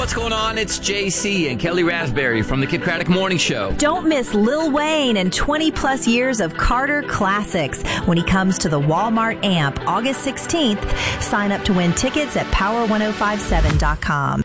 What's going on? It's JC and Kelly Raspberry from the Kid Craddock Morning Show. Don't miss Lil Wayne and 20-plus years of Carter classics when he comes to the Walmart Amp August 16th. Sign up to win tickets at power1057.com.